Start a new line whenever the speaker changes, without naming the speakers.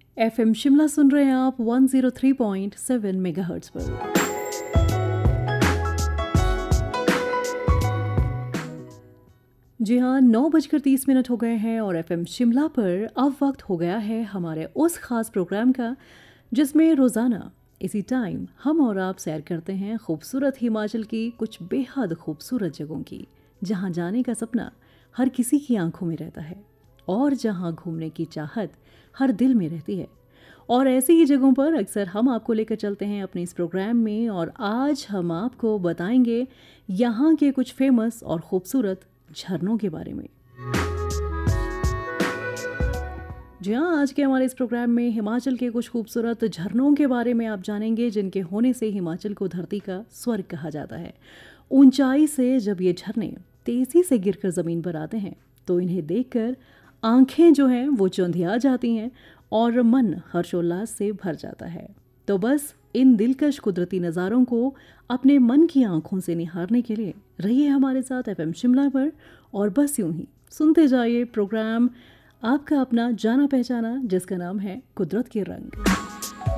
FM Shimla सुन रहे हैं आप 103.7 मेगाहर्ट्ज पर। जी हाँ, 9:30 हो गए हैं और एफएम शिमला पर अब वक्त हो गया है हमारे उस खास प्रोग्राम का जिसमें रोज़ाना इसी टाइम हम और आप सैर करते हैं खूबसूरत हिमाचल की कुछ बेहद खूबसूरत जगहों की, जहाँ जाने का सपना हर किसी की आंखों में रहता है और जहाँ घूमने की चाहत हर दिल में रहती है। और ऐसी ही जगहों पर अक्सर हम आपको लेकर चलते हैं अपने इस प्रोग्राम में, और आज हम आपको बताएंगे यहाँ के कुछ फेमस और खूबसूरत झरनों के बारे में। जी हाँ, आज के हमारे इस प्रोग्राम में हिमाचल के कुछ खूबसूरत झरनों के बारे में आप जानेंगे, जिनके होने से हिमाचल को धरती का स्वर्ग कहा जाता है। ऊंचाई से जब ये झरने तेजी से गिरकर ज़मीन पर आते हैं तो इन्हें देखकर आंखें जो हैं वो चौंधिया जाती हैं और मन हर्षोल्लास से भर जाता है। तो बस इन दिलकश कुदरती नज़ारों को अपने मन की आंखों से निहारने के लिए रहिए हमारे साथ एफएम शिमला पर, और बस यूं ही सुनते जाइए प्रोग्राम आपका अपना जाना पहचाना, जिसका नाम है कुदरत के रंग।